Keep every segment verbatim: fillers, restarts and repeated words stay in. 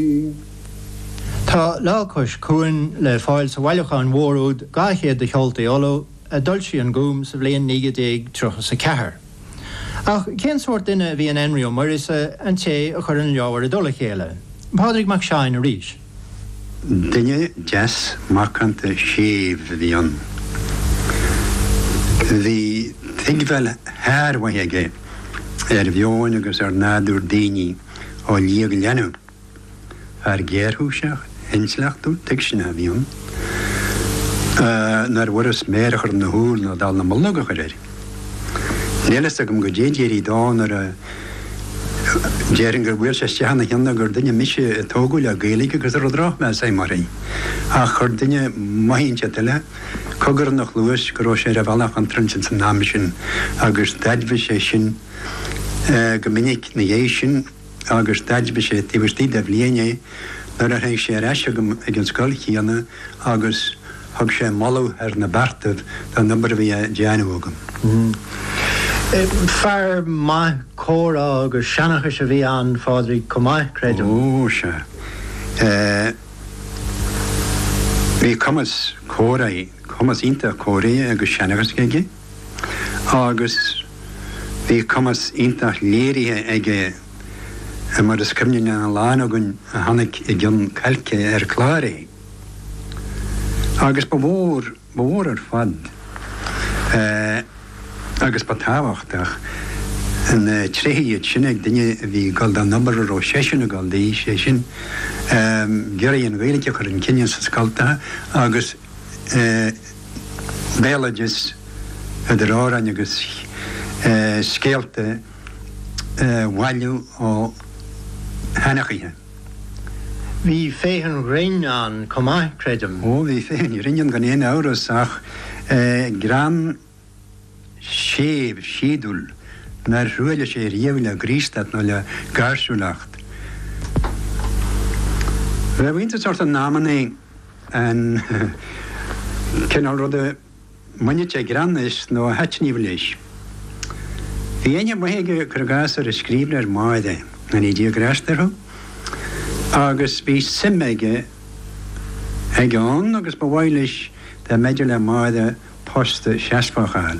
Tá láchas cuain le fáil sa bhailechán mhórúd gaithéad de cheoltaí olo a dulsí an gúm sa bhléon nígad trocha sa cethir. Ach cén sort duine bhí an Enrio Morrisa an té a chur an leabhar a dula chéile. Pádraig Mac Shine a rís. Duine jazz marcanta séh bhí an. Bhí tuigfeil thar-mhaithe ar bheoin agus ar nádúr daoine ó líag leanú. Ar ggéarthúiseach, inslachtú, tuig sin a bhí an. Nar bhuras méarachar na húil na dal na mullagach ar éir. Nélas agam go déidirí dáin ar a déirin gur bhfuil sé steanna cheanna gur duine mise tógúil a géalaige agus ar dráth me sé marí. A chur duine maithínte teile, cogur nach luas go sé a bhealach an trinsin san námi sin agus daidbh sé sin go minic na dhé sin agus daidbh sé tíbhtí de bhléine nar a réig sé eise ag an scoilchéanna agus thug sé malú ar na bartah don number bhí déanúgam. Fear maith córa agus seanachas a bhí an Pádraig Comaith creidum. Ó se. Bhí cumas córaí, cumas ínta córaí agus seanachas gaige, agus bhí cumas ínta léirithe aige mar is cymnyn an lán agun a hannig i gyn calce ar chláraí. Agus ba bhór, ba bhór ar fad. Agus ba táhachtach an tréhiad sin ag duine bhí gal an number ó sésin a gal daí sé sin geir an bhéalaige chur an cinnean sa scalta agus béalages a de rárain agus scéalta bhailú ó hanachithe. Bhí féhan réin an Comaith creidum. Ó, bhí féhan rinnean gan éon áras ach gran séh sídúil nar ruaile sé riamh le grístad nó le garsúlacht. Bheith bhainte sort an námané an cinál rud muinete gran is nó heitníomh leis. Bhí aine maithe gur gas ar a scríbne ar máide an í diagrástarú agus bhí simmeige ag an agus ba bhailis de meidir le máide posta seaspáchail.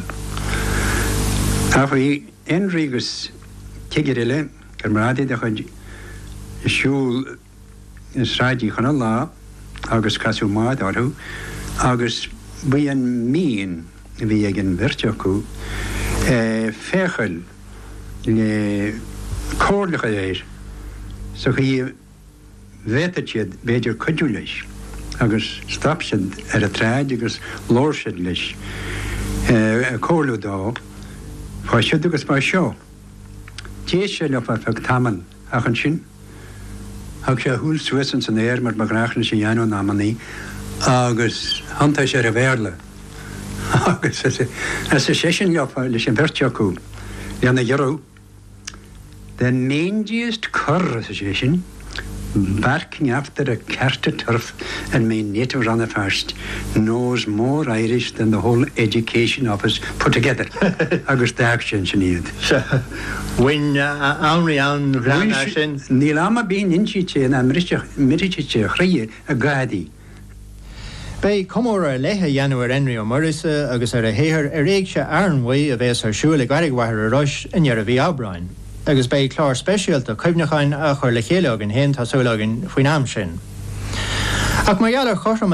A bhí inrígus cigirile gur marráide de chud siúil is ráidí chuna lá agus casú máid orthú agus bhí an míon bhí ag an bhirteachú féchail le cóirlacha éir so chu bhéiteiad béidir cuidú leis agus stapsiad ar a tráid agus lóirsiad leis cóirlú dá fáisiad agus bá seo. Té sé le far feh taman achan sin ag sé thúil suasan san éir mar magráachna sé dhéanú námaní agus hanta sé a bhéirle. Agus is sé sin lefa leis an bhirteachú leanna dhearú. The mangiest cur association barking after a carter turf and my native runner first knows more Irish than the whole education office put together. Agus the action she need. When only on Ranashin Nilama being inchiche and Mirichiche Hrie a gadi. Bei comóra lethe Januar Enrio Morrisa agus ar a héir ar réig se airnmhaí a bheits ar siúla garigmhaithir a rois in ar a bhí ábráin. Agus bei chlár speisialta cuimhneáin a chuir le chéile agin hen tásúla agin faoin am sin. Ach mar gheall ar chosram